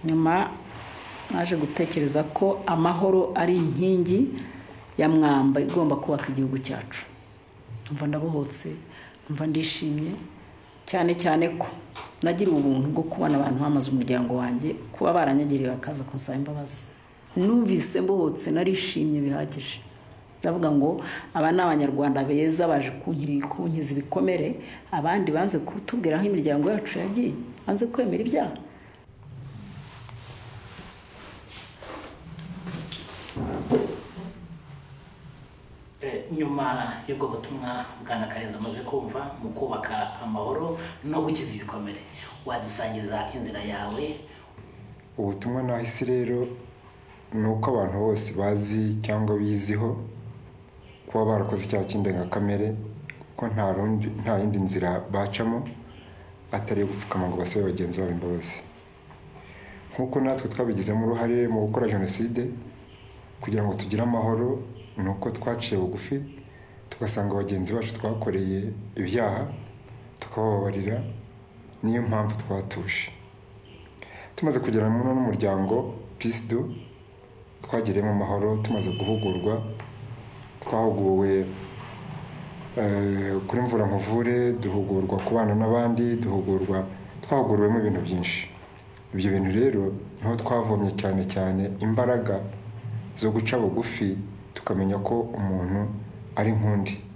nyuma naje gutekereza ko amahoro ari inkingi ya mwamba igomba kubaka igihugu cyacu. Umva ndabohotse, umva ndishimye cyane cyane ko nagira ubuntu bwo kubona abantu bamaze umuryango wanjye kuba baranyagiriye bakaza kunsaba imbabazi. Numvise mbohotse narishimye bihagije. Ndavuga ngo aba ni abanyarwanda beza baje kunkiza ibikomere, abandi banze kutubwira aho imiryango yacu yagiye, banze kwemera ibyaha. Nyuma y'ubwo butumwa Bwana Karenzi amaze kumva mu kubaka amahoro no gukiza ibikomere, wadusangiza inzira yawe? Ubutumwa nahise rero ni uko abantu bose bazi cyangwa biziho kuba barakoze icyaha cy'indengakamere, ko nta yindi nzira bacamo atari gupfukama ngo basabe bagenzi babo imbabazi. Nk'uko natwe twabigizemo uruhare mu gukora jenoside kugira ngo tugire amahoro, ni uko twaciye bugufi tugasanga bagenzi bacu twakoreye ibyaha tukababarira. Niyo mpamvu twatuje. Tumaze kugera muri n'umuryango Peace Do twagiriyemo amahoro, tumaze guhugurwa, twahuguwe kuri Mvura Nkuvure, duhugurwa kubana n'abandi, twahuguriwemo ibintu byinshi. Ibyo bintu rero niho twavomye cyane cyane imbaraga zo guca bugufi tukamenya ko umuntu ari nk'undi.